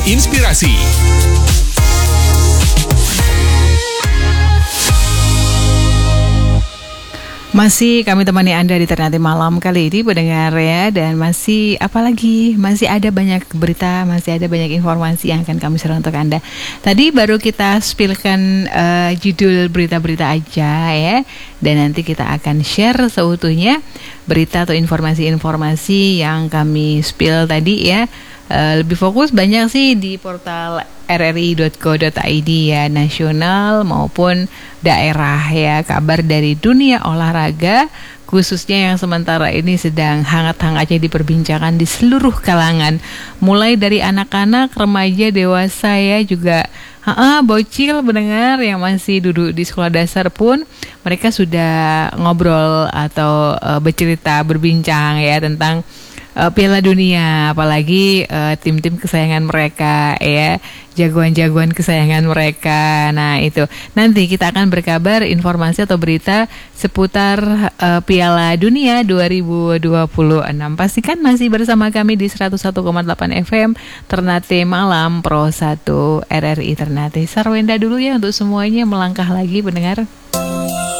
Inspirasi. Masih kami temani Anda di Ternate Malam kali ini pendengar ya. Dan masih ada banyak berita, masih ada banyak informasi yang akan kami share untuk Anda. Tadi baru kita spillkan judul berita-berita aja ya. Dan nanti kita akan share seutuhnya berita atau informasi-informasi yang kami spill tadi ya. Lebih fokus banyak sih di portal rri.co.id ya, nasional maupun daerah ya, kabar dari dunia olahraga khususnya yang sementara ini sedang hangat-hangatnya diperbincangkan di seluruh kalangan, mulai dari anak-anak, remaja, dewasa ya, juga bocil pendengar yang masih duduk di sekolah dasar pun mereka sudah ngobrol atau bercerita, berbincang ya tentang Piala Dunia, apalagi tim-tim kesayangan mereka ya, jagoan-jagoan kesayangan mereka. Nah itu nanti kita akan berkabar informasi atau berita seputar Piala Dunia 2026. Pastikan masih bersama kami di 101,8 FM Ternate Malam Pro 1 RRI Ternate. Sarwenda dulu ya untuk semuanya, melangkah lagi pendengar.